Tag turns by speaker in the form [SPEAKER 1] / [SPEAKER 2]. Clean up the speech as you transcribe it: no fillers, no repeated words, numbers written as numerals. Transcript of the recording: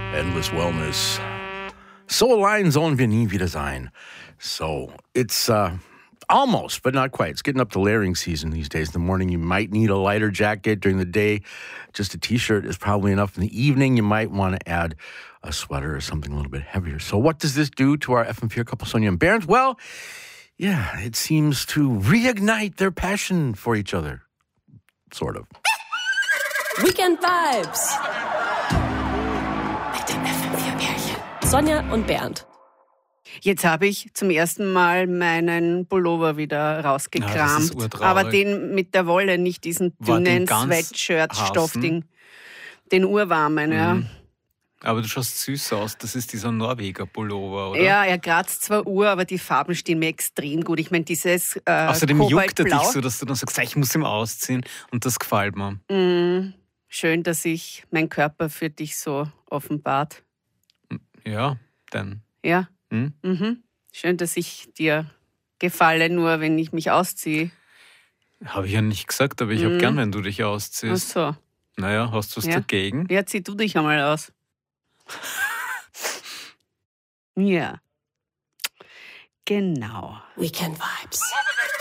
[SPEAKER 1] Endless Wellness. So allein sollen wir nie wieder sein. So, it's almost, but not quite. It's getting up to layering season these days. In the morning, you might need a lighter jacket. During the day, just a t-shirt is probably enough. In the evening, you might want to add a sweater or something a little bit heavier. So what does this do to our FM4 couple, Sonia and Bernd? Well, yeah, it seems to reignite their passion for each other. Sort of.
[SPEAKER 2] Weekend Vibes. Mit dem FM4-Pärchen. Sonja und Bernd.
[SPEAKER 3] Jetzt habe ich zum ersten Mal meinen Pullover wieder rausgekramt.
[SPEAKER 4] Ja, das ist urtraurig.
[SPEAKER 3] Aber den mit der Wolle, nicht diesen dünnen Sweatshirt-Stoffding. Den urwarmen, ja.
[SPEAKER 4] Aber du schaust süß aus. Das ist dieser Norweger-Pullover, oder?
[SPEAKER 3] Ja, er kratzt zwar aber die Farben stehen mir extrem gut. Ich meine, dieses
[SPEAKER 4] Außerdem juckt er dich
[SPEAKER 3] Kobaltblau.
[SPEAKER 4] so, dass du dann sagst, ich muss ihn ausziehen. Und das gefällt mir.
[SPEAKER 3] Schön, dass sich mein Körper für dich so offenbart.
[SPEAKER 4] Ja, dann.
[SPEAKER 3] Ja.
[SPEAKER 4] Hm?
[SPEAKER 3] Schön, dass ich dir gefalle, nur wenn ich mich ausziehe.
[SPEAKER 4] Habe ich ja nicht gesagt, aber ich habe gern, wenn du dich
[SPEAKER 3] Ach
[SPEAKER 4] ausziehst.
[SPEAKER 3] so.
[SPEAKER 4] Naja, hast du was
[SPEAKER 3] Ja.
[SPEAKER 4] dagegen?
[SPEAKER 3] Ja, zieh du dich einmal aus. Ja. Genau.
[SPEAKER 2] Weekend Vibes.